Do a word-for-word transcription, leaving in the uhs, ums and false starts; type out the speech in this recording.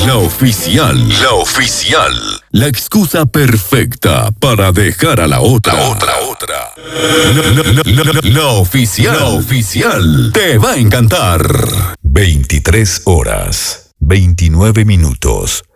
La oficial. La oficial. La excusa perfecta para dejar a la otra. La otra, otra. La, la, la, la, la oficial. La oficial. Te va a encantar. veintitrés horas, veintinueve minutos.